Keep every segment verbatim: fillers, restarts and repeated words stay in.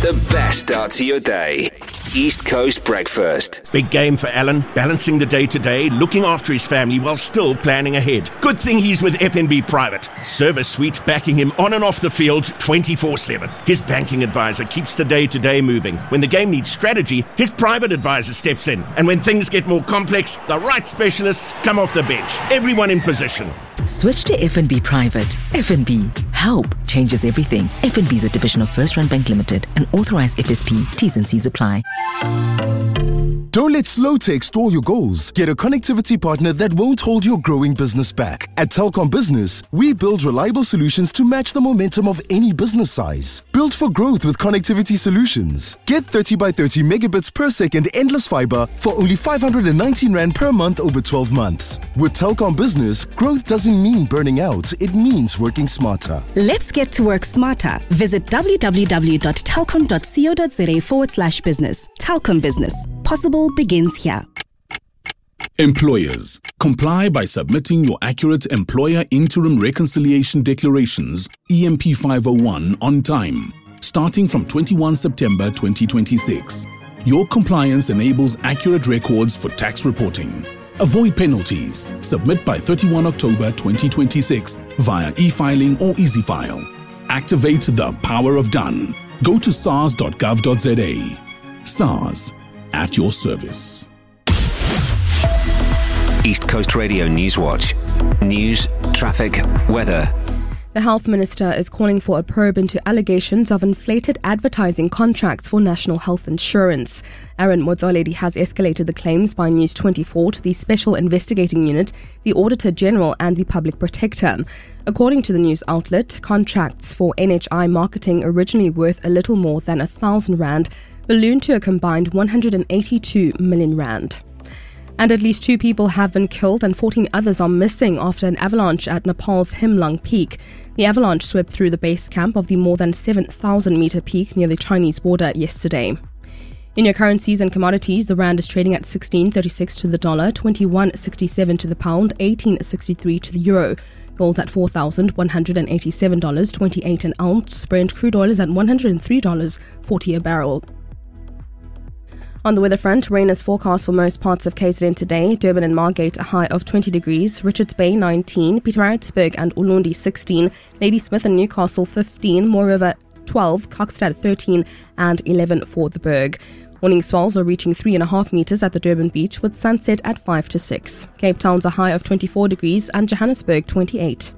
The best start to your day. East Coast Breakfast. Big game for Alan, balancing the day-to-day, looking after his family while still planning ahead. Good thing he's with F N B Private. Service suite backing him on and off the field twenty-four seven. His banking advisor keeps the day-to-day moving. When the game needs strategy, his private advisor steps in. And when things get more complex, the right specialists come off the bench. Everyone in position. Switch to F N B Private. F N B. Help changes everything. F N B is a division of First Rand Bank Limited, an authorized F S P. T's and C's apply. Don't let slow tech stall your goals. Get a connectivity partner that won't hold your growing business back. At Telkom Business, we build reliable solutions to match the momentum of any business size. Built for growth with connectivity solutions. Get thirty by thirty megabits per second endless fiber for only five hundred nineteen rand per month over twelve months. With Telkom Business, growth doesn't mean burning out. It means working smarter. Let's get to work smarter. Visit www.telkom.co.za forward slash business. Telkom Business. Possible begins here. Employers, comply by submitting your accurate Employer Interim Reconciliation Declarations E M P five oh one on time, starting from twenty-first September twenty twenty-six. Your compliance enables accurate records for tax reporting. Avoid penalties. Submit by thirty-first October twenty twenty-six via e-filing or EasyFile. Activate the power of done. Go to sars dot gov dot za. SARS, at your service. East Coast Radio Newswatch. News, traffic, weather. The Health Minister is calling for a probe into allegations of inflated advertising contracts for national health insurance. Aaron Motsoaledi has escalated the claims by News twenty-four to the Special Investigating Unit, the Auditor General and the Public Protector. According to the news outlet, contracts for N H I marketing originally worth a little more than a thousand rand ballooned to a combined one hundred eighty-two million rand. And at least two people have been killed and fourteen others are missing after an avalanche at Nepal's Himlang Peak. The avalanche swept through the base camp of the more than seven thousand metre peak near the Chinese border yesterday. In your currencies and commodities, the rand is trading at sixteen thirty-six to the dollar, twenty-one sixty-seven to the pound, eighteen sixty-three to the euro. Gold at four thousand one hundred eighty-seven dollars and twenty-eight cents an ounce. Brent crude oil is at one hundred three dollars and forty cents a barrel. On the weather front, rain is forecast for most parts of K Z N today. Durban and Margate a high of twenty degrees, Richards Bay nineteen, Pietermaritzburg and Ulundi sixteen, Ladysmith and Newcastle fifteen, Moore River twelve, Kokstad thirteen and eleven for the Berg. Morning swells are reaching three and a half metres at the Durban beach with sunset at five to six. Cape Town's a high of twenty-four degrees and Johannesburg twenty-eight.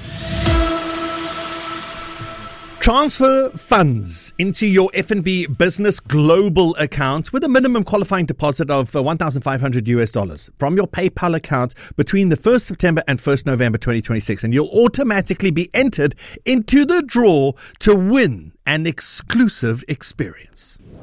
Transfer funds into your F N B Business Global account with a minimum qualifying deposit of one thousand five hundred US dollars from your PayPal account between the first of September and first of November twenty twenty-six, and you'll automatically be entered into the draw to win an exclusive experience.